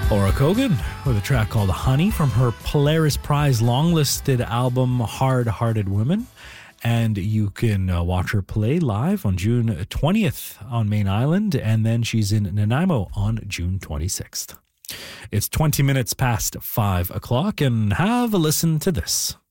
Laura Kogan with a track called Honey from her Polaris Prize long-listed album Hard-Hearted Women. And you can watch her play live on June 20th on Main Island, and then she's in Nanaimo on June 26th. It's 20 minutes past 5 o'clock, and have a listen to this.